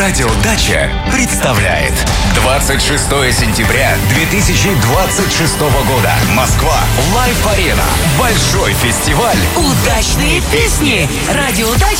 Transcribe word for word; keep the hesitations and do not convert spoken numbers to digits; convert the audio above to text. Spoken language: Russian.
Радио Дача представляет двадцать шестое сентября две тысячи двадцать шестого года. Москва. Лайв Арена. Большой фестиваль. Удачные песни. Радио Дача